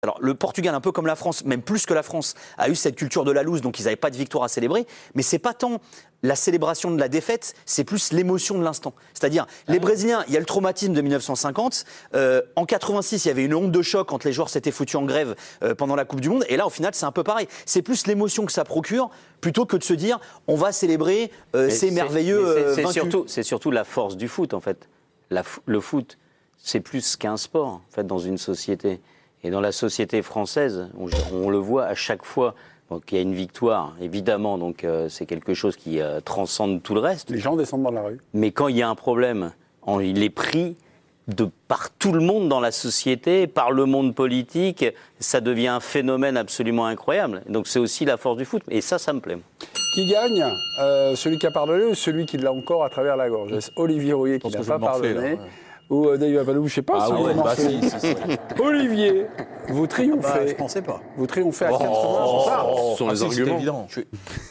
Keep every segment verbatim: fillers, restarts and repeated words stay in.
Alors le Portugal, un peu comme la France, même plus que la France, a eu cette culture de la loose, donc ils n'avaient pas de victoire à célébrer. Mais c'est pas tant la célébration de la défaite, c'est plus l'émotion de l'instant. C'est-à-dire, les Brésiliens, il y a le traumatisme de mille neuf cent cinquante. Euh, en quatre-vingt-six, il y avait une onde de choc quand les joueurs s'étaient foutus en grève euh, pendant la Coupe du Monde. Et là, au final, c'est un peu pareil. C'est plus l'émotion que ça procure, plutôt que de se dire, on va célébrer euh, ces c'est, merveilleux euh, c'est, vaincus. surtout, c'est surtout la force du foot, en fait. La, le foot, c'est plus qu'un sport, en fait, dans une société. Et dans la société française, on, on le voit à chaque fois qu'il y a une victoire, évidemment, donc euh, c'est quelque chose qui euh, transcende tout le reste. Les gens descendent dans la rue. Mais quand il y a un problème, on, il est pris de, par tout le monde dans la société, par le monde politique, ça devient un phénomène absolument incroyable. Donc c'est aussi la force du foot, et ça, ça me plaît. Qui gagne euh, celui qui a pardonné ou celui qui l'a encore à travers la gorge? Olivier Rouillet qui n'a pas pardonné. Là, ouais. Ou euh, David Apadou, je ne sais pas. Ah si ouais, bah si, si, si. Olivier, vous triomphez. Bah, je ne pensais pas. Vous triomphez à oh, quatre-vingts. Oh, oh, oh, ce sont ah, les si, arguments. Évident. Je...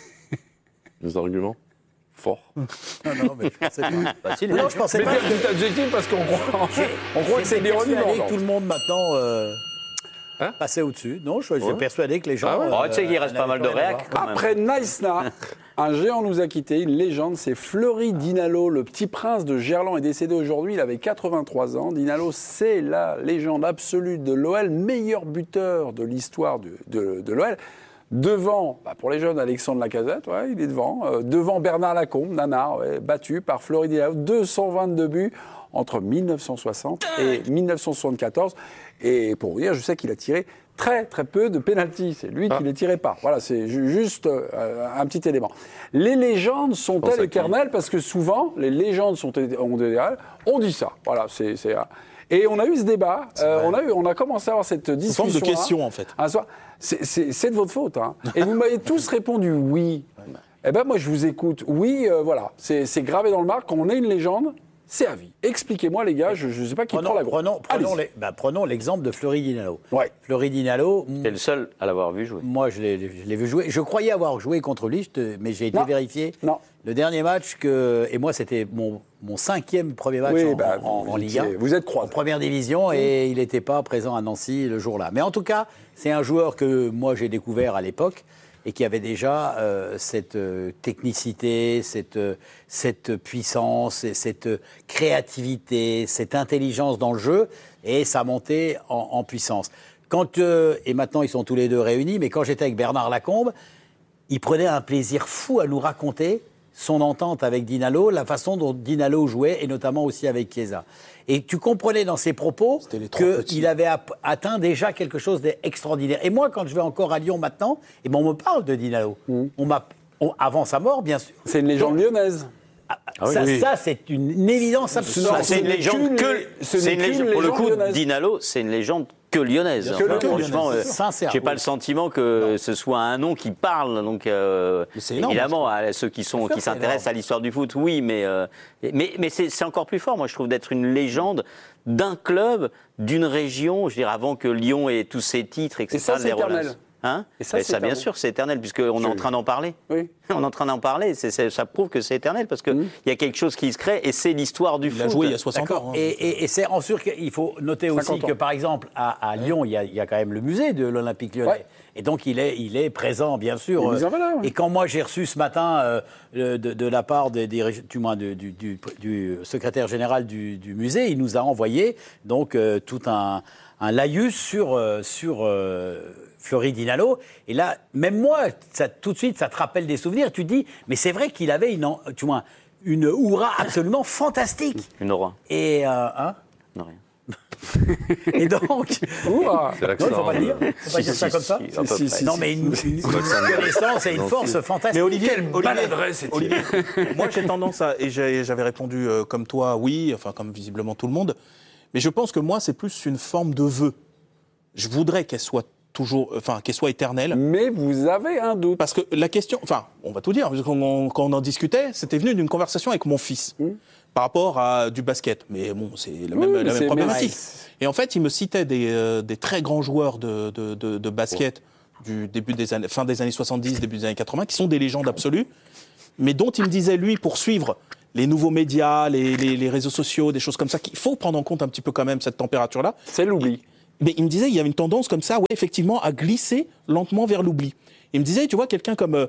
les arguments forts. Non, non, mais je pensais pas. Bah, si, non, je pensais pas. Mais c'est adjectif parce qu'on croit, on croit que c'est l'ironie. Que tout le monde maintenant euh, hein passait au-dessus. Non, je suis ouais. persuadé que les gens. Ah ouais. euh, oh, tu sais qu'il reste pas mal de réacs. Après Naïsna, un géant nous a quittés, une légende, c'est Fleury Dinalo, le petit prince de Gerland, est décédé aujourd'hui, il avait quatre-vingt-trois ans. Dinalo, c'est la légende absolue de l'O L, meilleur buteur de l'histoire de, de, de l'O L. Devant, bah pour les jeunes, Alexandre Lacazette, ouais, il est devant. Euh, devant Bernard Lacombe, Nanar, ouais, battu par Fleury Dinalo, deux cent vingt-deux buts entre mille neuf cent soixante et mille neuf cent soixante-quatorze. Et pour vous dire, je sais qu'il a tiré très très peu de pénaltys. C'est lui ah. qui ne les tirait pas. Voilà, c'est ju- juste euh, un petit élément. Les légendes sont-elles éternelles? Parce que souvent, les légendes sont éternelles. On dit ça. Voilà, c'est... c'est et on a eu ce débat, euh, on, a eu, on a commencé à avoir cette discussion. Une forme de question, en fait. Un soir. C'est, c'est, c'est de votre faute. Hein. Et vous m'avez tous répondu oui. Eh bien, moi, je vous écoute. Oui, euh, voilà. C'est, c'est gravé dans le marbre. Quand on est une légende, c'est à vie. Expliquez-moi, les gars, je ne sais pas qui prenons, prend la grosse. Prenons, prenons, les, bah, prenons l'exemple de Fleury Dinalo. Ouais. Fleury Dinalo. T'es le seul à l'avoir vu jouer. Moi, je l'ai, je l'ai vu jouer. Je croyais avoir joué contre lui, te, mais j'ai été non. vérifié. Non. Le dernier match, que, et moi, c'était mon, mon cinquième premier match oui, en, bah, en, en Ligue un. Vous êtes croix. En première division, et il n'était pas présent à Nancy le jour-là. Mais en tout cas, c'est un joueur que moi, j'ai découvert à l'époque, et qui avait déjà euh, cette euh, technicité, cette, euh, cette puissance, et cette créativité, cette intelligence dans le jeu, et ça montait en, en puissance. Quand, euh, et maintenant ils sont tous les deux réunis, mais quand j'étais avec Bernard Lacombe, il prenait un plaisir fou à nous raconter son entente avec Dinalo, la façon dont Dinalo jouait, et notamment aussi avec Chiesa. Et tu comprenais dans ses propos qu'il avait atteint déjà quelque chose d'extraordinaire. Et moi, quand je vais encore à Lyon maintenant, eh ben on me parle de Dinalo. Mmh. On m'a, on, avant sa mort, bien sûr. C'est une légende Donc, lyonnaise. Ah, ça, oui. ça, c'est une, une évidence absolue. C'est, c'est une légende que... C'est une légende, pour le coup, lyonnaise. Dinalo, c'est une légende que lyonnaise. Que enfin, franchement, euh, sincère. J'ai oui. pas le sentiment que non. ce soit un nom qui parle. Donc, euh, énorme, évidemment, à ceux qui sont qui s'intéressent énorme. à l'histoire du foot, oui, mais euh, mais mais c'est, c'est encore plus fort. Moi, je trouve d'être une légende d'un club, d'une région. Je veux dire, avant que Lyon ait tous ses titres, et cetera. Et ça, c'est éternel. Hein et ça, ça bien sûr, c'est éternel, puisqu'on est en train d'en parler. Oui. On est en train d'en parler, c'est, c'est, ça prouve que c'est éternel, parce qu'il mmh. y a quelque chose qui se crée, et c'est l'histoire du il foot. Il a joué il y a soixante ans. Hein. Et, et, et c'est en sûr qu'il faut noter aussi que, par exemple, à, à Lyon, il y, a, il y a quand même le musée de l'Olympique Lyonnais. Ouais. Et donc, il est, il est présent, bien sûr. Euh, valeur, ouais. Et quand moi, j'ai reçu ce matin, euh, de, de la part des, des, du, moins du, du, du, du secrétaire général du, du musée, il nous a envoyé donc, euh, tout un, un laïus sur... Euh, sur euh, Fleury Dinalo, et là, même moi, ça, tout de suite, ça te rappelle des souvenirs. Tu te dis, mais c'est vrai qu'il avait une, tu vois, une aura absolument fantastique. Une aura. Et euh, hein Non, rien. Et donc, Ouah, c'est l'accent. Non, il faut pas le dire. Il faut pas si, dire si, ça si, comme ça. Si, si, si, non, mais une, une, une connaissance et une force fantastique. Mais Olivier, quelle maladresse, Olivier, moi j'ai tendance à, et j'ai, j'avais répondu euh, comme toi, oui, enfin comme visiblement tout le monde, mais je pense que moi c'est plus une forme de vœu. Je voudrais qu'elle soit toujours, enfin, qu'elle soit éternelle. Mais vous avez un doute. Parce que la question, enfin, on va tout dire, quand on, quand on en discutait, c'était venu d'une conversation avec mon fils mmh. par rapport à du basket. Mais bon, c'est la même, oui, la même problématique. Nice. Et en fait, il me citait des, euh, des très grands joueurs de, de, de, de basket oh. du début des années, fin des années soixante-dix, début des années quatre-vingts, qui sont des légendes absolues, mais dont il me disait, lui, pour suivre les nouveaux médias, les, les, les réseaux sociaux, des choses comme ça, qu'il faut prendre en compte un petit peu quand même cette température-là. C'est l'oubli. Mais il me disait, il y avait une tendance comme ça, ouais, effectivement, à glisser lentement vers l'oubli. Il me disait, tu vois, quelqu'un comme euh,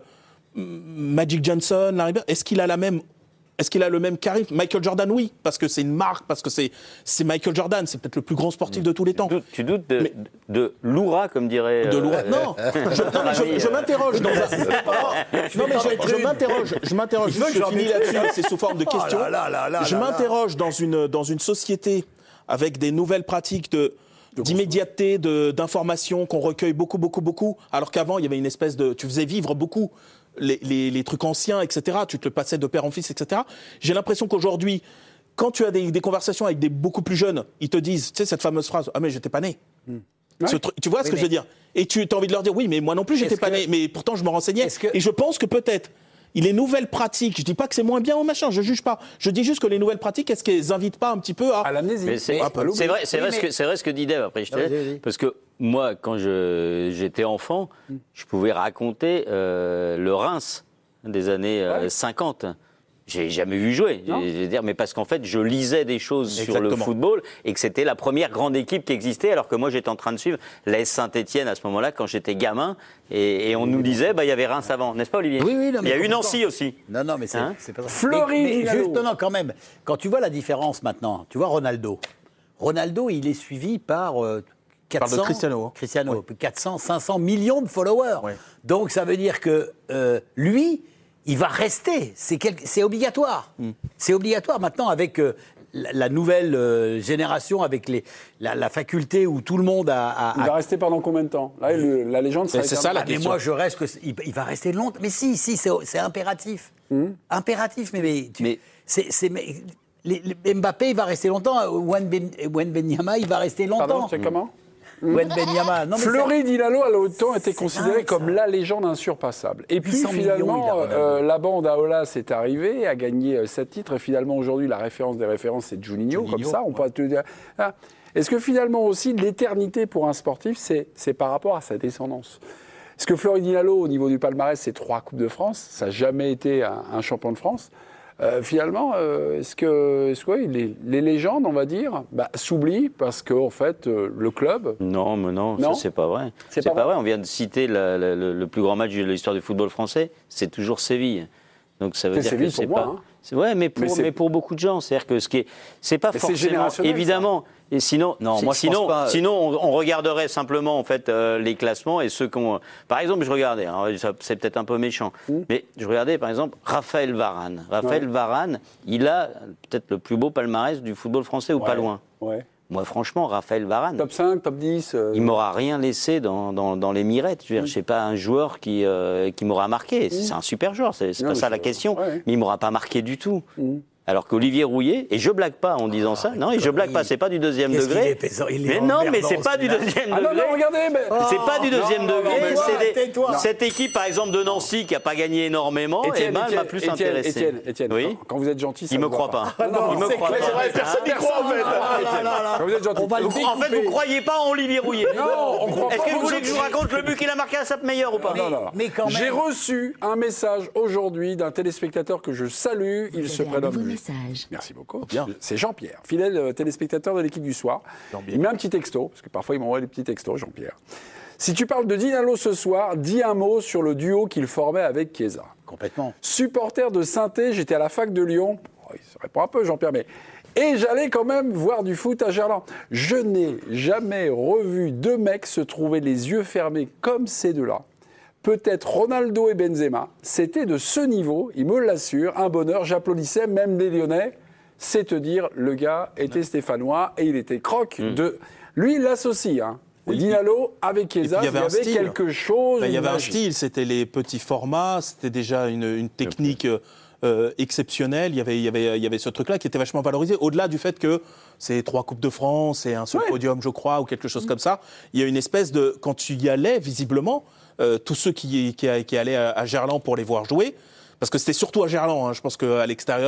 Magic Johnson, Larry Bird, est-ce qu'il a la même... Est-ce qu'il a le même charisme ? Michael Jordan, oui, parce que c'est une marque, parce que c'est, c'est Michael Jordan, c'est peut-être le plus grand sportif de tous les temps. Tu doutes, tu doutes de, mais, de Loura, comme dirait... De Loura, euh, non, je, non mais je, je m'interroge dans un... non mais je, je m'interroge, je m'interroge, je, je finis là-dessus, c'est sous forme de question. Oh là là là je là m'interroge là. Dans, une, dans une société avec des nouvelles pratiques de... d'immédiateté, de, d'informations qu'on recueille beaucoup, beaucoup, beaucoup, alors qu'avant, il y avait une espèce de... Tu faisais vivre beaucoup les, les, les trucs anciens, et cetera. Tu te le passais de père en fils, et cetera. J'ai l'impression qu'aujourd'hui, quand tu as des, des conversations avec des beaucoup plus jeunes, ils te disent, tu sais, cette fameuse phrase, « Ah mais j'étais pas né mmh. ». Ouais. Tu vois ce oui, que je veux dire ? Et tu as envie de leur dire, oui, mais moi non plus, j'étais pas que... né, mais pourtant, je me renseignais. Que... Et je pense que peut-être... Les nouvelles pratiques, je dis pas que c'est moins bien ou machin, je juge pas. Je dis juste que les nouvelles pratiques, est-ce qu'elles invitent pas un petit peu à, à l'amnésie ? Mais c'est, ah, c'est vrai, c'est, oui, vrai mais... ce que, c'est vrai ce que dit Dave, après je te laisse, oui, oui. Parce que moi, quand je, j'étais enfant, mm. je pouvais raconter euh, le Reims des années euh, ouais. cinquante. J'ai jamais vu jouer, je veux dire, mais parce qu'en fait, je lisais des choses Exactement. Sur le football et que c'était la première grande équipe qui existait, alors que moi, j'étais en train de suivre l'A S Saint-Étienne à ce moment-là, quand j'étais gamin, et, et on nous disait, bah, il y avait Reims avant, n'est-ce pas, Olivier ? Oui, oui. Non, mais il y a eu Nancy aussi. Non, non, mais c'est, hein c'est pas ça. Fleury, mais, mais juste, non, non, quand même. Quand tu vois la différence maintenant, tu vois Ronaldo. Ronaldo, il est suivi par euh, quatre cents, Cristiano. Cristiano, oui. quatre cents, cinq cents millions de followers. Oui. Donc ça veut dire que euh, lui. Il va rester, c'est, quel... c'est obligatoire. Mm. C'est obligatoire maintenant avec euh, la, la nouvelle euh, génération, avec les, la, la faculté où tout le monde a... a il va a... rester pendant combien de temps ? Là, le, la légende sera... C'est ça la question. Mais moi, je reste que il, il va rester longtemps. Mais si, si, c'est, c'est impératif. Mm. Impératif, mais... mais, tu... mais... C'est, c'est, mais les, les Mbappé, il va rester longtemps. Wembanyama, il va rester longtemps. Pardon, c'est comment ? Wembanyama. Non, Fleury Dinalo a longtemps été considéré comme ça. La légende insurpassable. Et puis finalement, euh, la bande à Olas est arrivée, a gagné sept titres. Et finalement, aujourd'hui, la référence des références, c'est Juninho. Juninho comme ça, on ouais. peut te dire. Ah. Est-ce que finalement aussi, l'éternité pour un sportif, c'est, c'est par rapport à sa descendance ? Est-ce que Fleury Dinalo, au niveau du palmarès, c'est trois Coupes de France ? Ça n'a jamais été un, un champion de France. Euh, finalement, euh, est-ce que, est-ce que ouais, les, les légendes, on va dire, bah, s'oublient parce qu'en en fait, euh, le club... Non, mais non, non ça, c'est pas vrai. C'est, c'est pas, pas vrai. vrai. On vient de citer la, la, le, le plus grand match de l'histoire du football français, c'est toujours Séville. Donc ça veut c'est dire Séville que c'est pour pas... Moi, hein. c'est, ouais, mais pour, mais, mais pour beaucoup de gens. C'est-à-dire que ce qui est... C'est pas mais forcément... C'est évidemment... Ça. Et sinon, non, moi, sinon, je pense pas... sinon on, on regarderait simplement en fait euh, les classements et ceux qu'on. Par exemple, je regardais, alors, ça, c'est peut-être un peu méchant, mmh. mais je regardais par exemple Raphaël Varane. Raphaël ouais. Varane, il a peut-être le plus beau palmarès du football français ou ouais. pas loin. Ouais. Moi, franchement, Raphaël Varane. Top cinq, top dix. Euh... Il m'aura rien laissé dans, dans, dans les mirettes. Je ne mmh. sais pas un joueur qui, euh, qui m'aura marqué. Mmh. C'est un super joueur, c'est, c'est non, pas ça la question. Ouais. Mais il ne m'aura pas marqué du tout. Mmh. Alors qu'Olivier Rouillet, et je blague pas en disant ah, ça, non, et je blague pas, c'est pas du deuxième Qu'est-ce degré. Il est, il est mais non, mais c'est pas du deuxième ah, degré. Non, non, regardez, mais... oh, c'est pas du deuxième non, degré. Non, non, c'est toi, des... Cette équipe, par exemple, de Nancy, qui a pas gagné énormément, Étienne, et ben, Étienne, m'a plus Étienne, intéressé. Étienne, Étienne, oui. Quand, quand vous êtes gentil, ça il me croit pas. pas. Non, il me croit pas. C'est vrai, personne n'y croit en fait. Quand vous êtes gentil, en fait, vous croyez pas en Olivier Rouillet. Non, on croit pas. Est-ce que vous voulez que je vous raconte le but qu'il a marqué à Sapmeyer ou pas? Non, non, non. J'ai reçu un message aujourd'hui d'un téléspectateur que je salue. Il se prénomme. Merci beaucoup. Bien. C'est Jean-Pierre, fidèle téléspectateur de l'équipe du soir. Jean-Pierre. Il met un petit texto, parce que parfois il m'envoie des petits textos, Jean-Pierre. Si tu parles de Dinalo ce soir, dis un mot sur le duo qu'il formait avec Chiesa. Complètement. Supporter de Saint-Étienne, j'étais à la fac de Lyon. Oh, il se répond un peu, Jean-Pierre, mais... Et j'allais quand même voir du foot à Gerland. Je n'ai jamais revu deux mecs se trouver les yeux fermés comme ces deux-là. Peut-être Ronaldo et Benzema. C'était de ce niveau, il me l'assure, un bonheur. J'applaudissais même les Lyonnais. C'est te dire, le gars était stéphanois et il était croque mmh. de... Lui, il l'associe, hein. Oui, Dinalo avec Chiesa, il y avait, il y avait quelque chose... Ben, il y avait un style, c'était les petits formats, c'était déjà une, une technique euh, exceptionnelle. Il y, avait, il, y avait, il y avait ce truc-là qui était vachement valorisé. Au-delà du fait que c'est trois Coupes de France et un seul ouais. podium, je crois, ou quelque chose mmh. comme ça, il y a une espèce de... Quand tu y allais, visiblement, euh, tous ceux qui, qui, qui allaient à, à Gerland pour les voir jouer... Parce que c'était surtout à Gerland, hein. Je pense qu'à l'extérieur,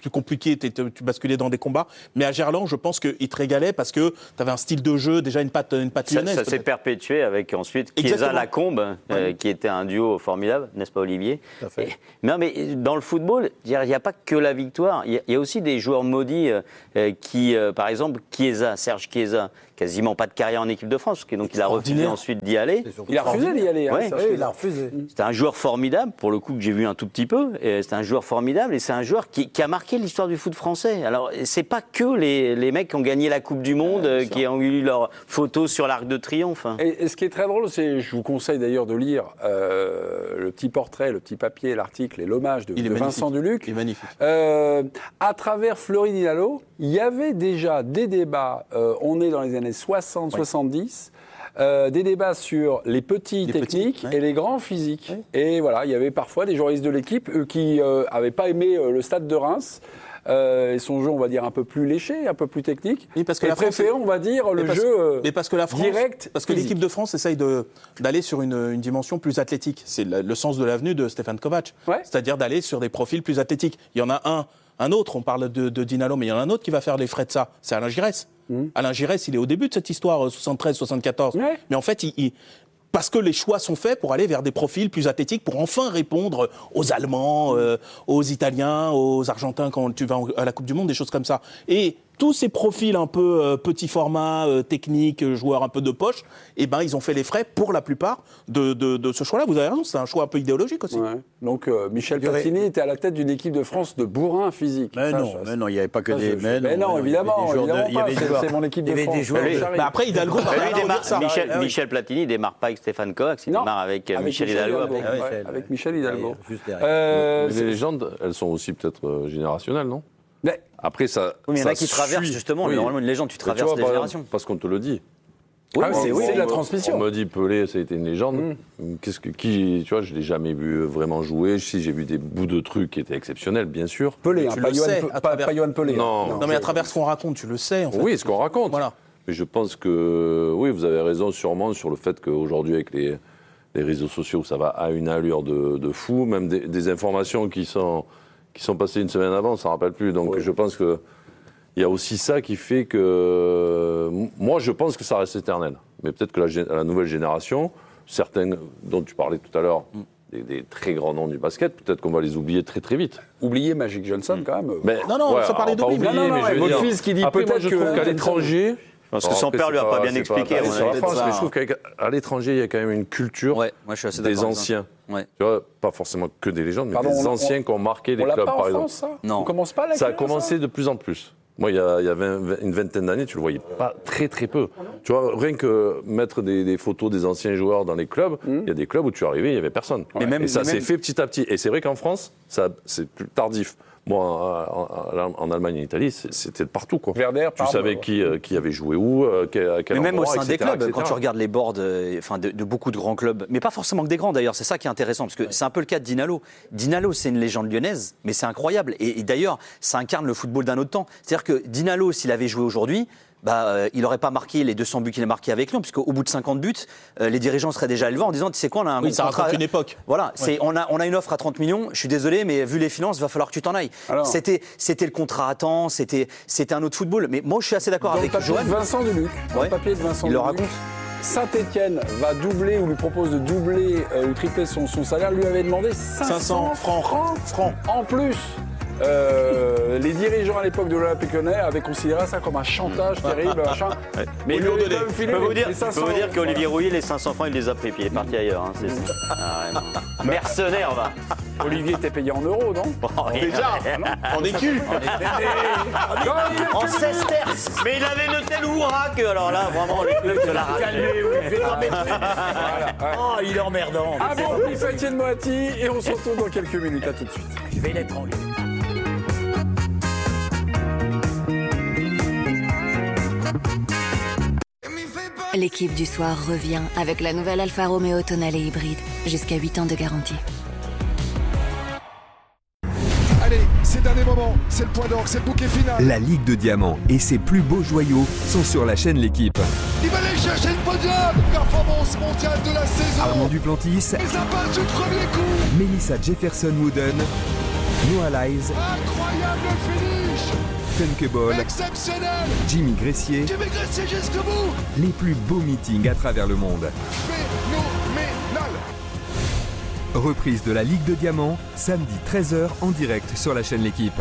plus compliqué, tu basculais dans des combats. Mais à Gerland, je pense qu'il te régalait parce que tu avais un style de jeu, déjà une patte, une patte lyonnaise. Ça, ça s'est perpétué avec ensuite Chiesa-Lacombe, euh, ouais. qui était un duo formidable, n'est-ce pas Olivier? Tout à fait. Et, non, mais dans le football, il n'y a pas que la victoire. Il y, y a aussi des joueurs maudits euh, qui, euh, par exemple, Chiesa, Serge Chiesa, quasiment pas de carrière en équipe de France, donc il a refusé ensuite d'y aller. Il a refusé d'y aller. Hein, ouais. oui, il a refusé. C'était un joueur formidable, pour le coup, que j'ai vu un tout petit peu. C'est un joueur formidable et c'est un joueur qui, qui a marqué l'histoire du foot français. Alors, c'est pas que les, les mecs qui ont gagné la Coupe du Monde, ouais, qui ont eu leur photo sur l'Arc de Triomphe. Et, et ce qui est très drôle, c'est, je vous conseille d'ailleurs de lire euh, le petit portrait, le petit papier, l'article et l'hommage de, de Vincent Duluc. Il est magnifique. Euh, à travers Fleury Dinalo, il y avait déjà des débats, euh, on est dans les années soixante soixante-dix, ouais. euh, des débats sur les petits les techniques petits, ouais. et les grands physiques. Ouais. Et voilà, il y avait parfois des journalistes de l'équipe euh, qui n'avaient euh, pas aimé euh, le stade de Reims. Euh, et son jeu, on va dire, un peu plus léché, un peu plus technique. Oui, parce que et la préféré, France, on va dire, le parce, jeu euh, mais parce que la France, direct. Parce que l'équipe de France essaye de, d'aller sur une, une dimension plus athlétique. C'est le, le sens de l'avenue de Stéphane Kovac. Ouais. C'est-à-dire d'aller sur des profils plus athlétiques. Il y en a un, un autre, on parle de, de Dinalo, mais il y en a un autre qui va faire les frais de ça. C'est Alain Giresse. Mmh. Alain Giresse, il est au début de cette histoire, soixante-treize soixante-quatorze. Ouais. Mais en fait, il... il parce que les choix sont faits pour aller vers des profils plus athlétiques, pour enfin répondre aux Allemands, euh, aux Italiens, aux Argentins quand tu vas à la Coupe du Monde, des choses comme ça. Et tous ces profils un peu euh, petit format, euh, technique, joueurs un peu de poche, eh ben, ils ont fait les frais, pour la plupart, de, de, de ce choix-là. Vous avez raison, c'est un choix un peu idéologique aussi. Ouais. Donc euh, Michel Platini était à la tête d'une équipe de France de bourrins physiques. Mais ça, non, mais non, il n'y avait pas que ça, des... Je... Mais, mais non, non, évidemment, évidemment de... pas, c'est, c'est mon équipe de France. Des joueurs de... Mais après, Hidalgo... Michel, ah, oui. Michel Platini ne démarre pas avec Stéphane Kovac, il démarre avec, avec Michel Hidalgo. Hidalgo. Avec, ouais, ouais, avec Michel Hidalgo. Euh, les légendes, elles sont aussi peut-être euh, générationnelles, non? Mais, après, ça. Oui, mais il y en a qui traversent, justement. Oui. Normalement, une légende, tu traverses tu vois, les générations. Parce qu'on te le dit. Oui, ah, c'est, oui, c'est de la transmission. On me dit Pelé, ça a été une légende. Mm. Qu'est-ce que, qui, tu vois, je ne l'ai jamais vu vraiment jouer. Si j'ai vu des bouts de trucs qui étaient exceptionnels, bien sûr. Pelé, tu hein, le pas, sais, Yohan, pas, pas Yohan Pelé. Non, non, non mais à travers ce qu'on raconte, tu le sais. En fait. Oui, ce qu'on raconte. Voilà. Mais je pense que, oui, vous avez raison sûrement sur le fait qu'aujourd'hui, avec les, les réseaux sociaux, ça va à une allure de, de fou. Même des, des informations qui sont, qui sont passées une semaine avant, on ne s'en rappelle plus. Donc oui. je pense que. Il y a aussi ça qui fait que... Moi, je pense que ça reste éternel. Mais peut-être que la, la nouvelle génération, certaines dont tu parlais tout à l'heure, mm. des, des très grands noms du basket, peut-être qu'on va les oublier très très vite. Oublier Magic Johnson, mm. quand même. Mais, non, non, ouais, ça parlait d'oubli. Non, non, non, mais votre fils qui dit après, peut-être moi, je que... trouve qu'à l'étranger... Parce que son père lui a pas, pas bien expliqué. Pas, sur la France, mais je trouve qu'à l'étranger, il y a quand même une culture ouais, moi, je suis assez des anciens. Ouais. Tu vois, pas forcément que des légendes, mais Pardon, des on, anciens on, qui ont marqué les clubs, par pas en exemple. France, ça non. On commence pas là. Ça a commencé de plus en plus. Moi, il y a, il y a vingt, une vingtaine d'années, tu le voyais pas très très peu. Tu vois, rien que mettre des, des photos des anciens joueurs dans les clubs, il mmh. y a des clubs où tu arrivais, il y avait personne. Ouais. Même, et ça s'est même... fait petit à petit. Et c'est vrai qu'en France, ça, c'est plus tardif. Moi, en, en Allemagne et en Italie, c'était de partout, quoi. Werder, tu savais qui, euh, qui avait joué où, euh, quel, quel mais même endroit, au sein et cetera, des clubs, et cetera. quand tu regardes les boards euh, enfin de, de beaucoup de grands clubs, mais pas forcément que des grands d'ailleurs, c'est ça qui est intéressant, parce que c'est un peu le cas de Dinalo. Dinalo, c'est une légende lyonnaise, mais c'est incroyable. Et, et d'ailleurs, ça incarne le football d'un autre temps. C'est-à-dire que Dinalo, s'il avait joué aujourd'hui, bah, euh, il n'aurait pas marqué les deux cents buts qu'il a marqués avec Lyon, puisqu'au bout de cinquante buts, euh, les dirigeants seraient déjà élevés en disant, tu sais quoi, on a un oui, ça contrat... raconte une époque. Voilà, ouais. c'est, on, a, on a une offre à trente millions, je suis désolé, mais vu les finances, il va falloir que tu t'en ailles. Alors, c'était, c'était le contrat à temps, c'était, c'était un autre football. Mais moi, je suis assez d'accord dans avec Johan. Vincent Duluc, dans ouais. le papier de Vincent il Duluc, le raconte. Saint-Étienne va doubler ou lui propose de doubler euh, ou tripler son, son salaire, lui avait demandé cinq cents francs, francs, francs en plus. Euh, les dirigeants à l'époque de l'Olympique Lyonnais avaient considéré ça comme un chantage terrible, machin. Ouais. Mais il lui je peux vous dire, vous dire qu'Olivier Rouillet, les cinq cents francs, il les a pris, puis il est parti ailleurs. Hein, c'est ça. Ah, mercenaire, va. Olivier était payé en euros, non oh, déjà, en écu, en sesterces. Mais il avait noté l'Ourak, alors là, vraiment, le club de la raté. Oh, il est emmerdant. Ah bon, il fait Étienne Moati et on se retrouve dans quelques minutes. À tout de suite. Je vais l'étrangler. L'équipe du soir revient avec la nouvelle Alfa Romeo Tonale hybride. Jusqu'à huit ans de garantie. Allez, ces derniers moments, c'est le point d'orgue, c'est le bouquet final. La Ligue de Diamants et ses plus beaux joyaux sont sur la chaîne L'Équipe. Il va aller chercher le podium. Performance mondiale de la saison. Armand Duplantis. Les impasses du premier coup. Melissa Jefferson-Wooden. Noah Lyles, Incroyable finish. Funke Ball, Exceptionnel. Jimmy Gressier, Jimmy Gressier jusqu'au bout. les plus beaux meetings à travers le monde. Phénoménal. Reprise de la Ligue de Diamants, samedi treize heures en direct sur la chaîne L'Équipe.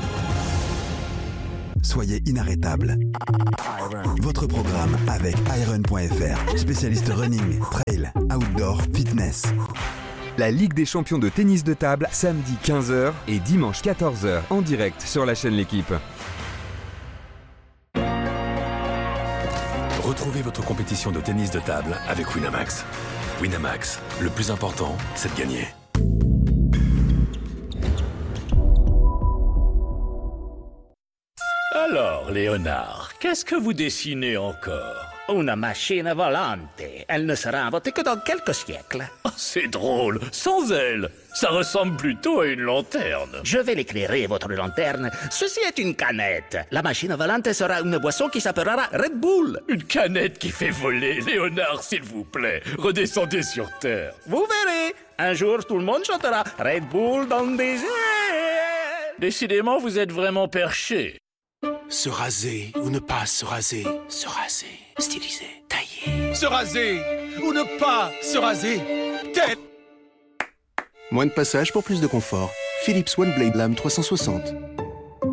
Soyez inarrêtable. Votre programme avec iron point f r, spécialiste running, trail, outdoor, fitness. La Ligue des champions de tennis de table, samedi quinze heures et dimanche quatorze heures en direct sur la chaîne L'Équipe. Retrouvez votre compétition de tennis de table avec Winamax. Winamax, le plus important, c'est de gagner. Alors, Léonard, qu'est-ce que vous dessinez encore? Una machine volante. Elle ne sera inventée que dans quelques siècles. Oh, c'est drôle, sans elle. Ça ressemble plutôt à une lanterne. Je vais l'éclairer, votre lanterne. Ceci est une canette. La machine volante sera une boisson qui s'appellera Red Bull. Une canette qui fait voler. Léonard, s'il vous plaît, redescendez sur Terre. Vous verrez. Un jour, tout le monde chantera Red Bull dans des airs. Décidément, vous êtes vraiment perché. Se raser ou ne pas se raser. Se raser. Stylisé. Taillé. Se raser ou ne pas se raser. Tête. Moins de passage pour plus de confort. Philips OneBlade Lame trois cent soixante.